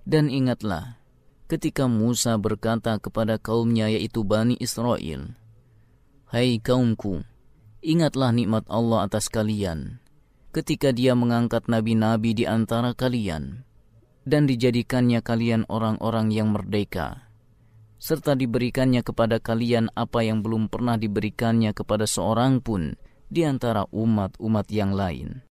Dan ingatlah ketika Musa berkata kepada kaumnya yaitu Bani Israel, "Hai kaumku, ingatlah nikmat Allah atas kalian ketika Dia mengangkat nabi-nabi di antara kalian dan dijadikannya kalian orang-orang yang merdeka, serta diberikannya kepada kalian apa yang belum pernah diberikannya kepada seorang pun di antara umat-umat yang lain.